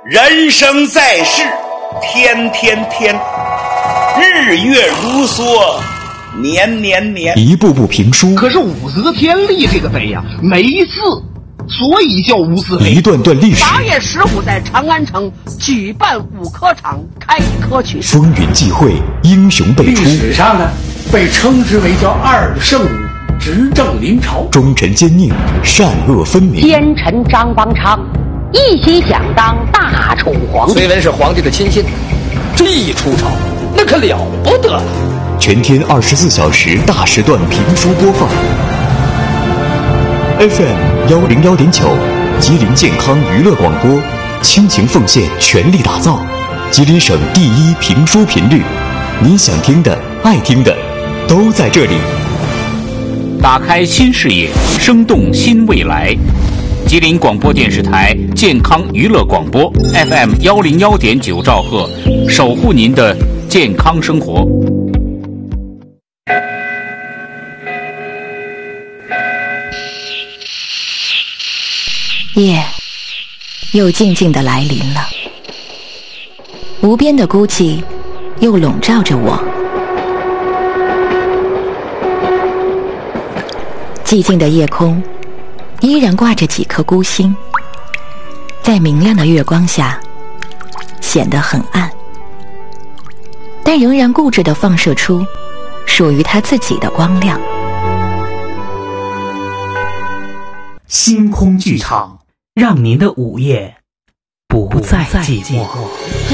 人生在世，天天天，日月如梭，年年年。 一部部评书， 可是武则天立这个碑呀，没字，所以叫无字碑。 一段段历史。 8月15在长安城举办武科场开科取士， 风云际会，英雄辈出。 历史上呢，被称之为叫二圣武，执政临朝， 忠臣奸佞，善恶分明。 奸臣张邦昌一心想当大宠皇帝。 崔文是皇帝的亲信，这一出朝，那可了不得了。 全天24小时大时段评书播放。FM 101.9，吉林健康娱乐广播，倾情奉献，全力打造吉林省第一评书频率。你想听的、爱听的，都在这里。 打开新视野，生动新未来。吉林广播电视台健康娱乐广播 FM 101.9兆赫，守护您的健康生活。 夜又静静地来临了，无边的孤寂又笼罩着我。寂静的夜空依然挂着几颗孤星，在明亮的月光下显得很暗，但仍然固执地放射出属于它自己的光亮。 星空剧场，让您的午夜不再寂寞。